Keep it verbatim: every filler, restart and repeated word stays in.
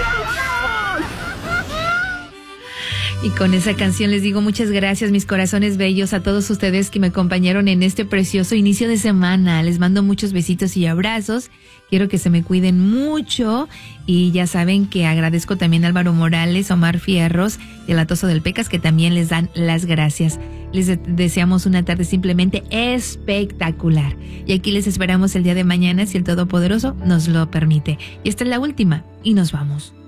Y con esa canción les digo muchas gracias, mis corazones bellos, a todos ustedes que me acompañaron en este precioso inicio de semana. Les mando muchos besitos y abrazos. Quiero que se me cuiden mucho. Y ya saben que agradezco también a Álvaro Morales, Omar Fierros y el Atoso del Pecas, que también les dan las gracias. Les de- deseamos una tarde simplemente espectacular. Y aquí les esperamos el día de mañana, si el Todopoderoso nos lo permite. Y esta es la última, y nos vamos.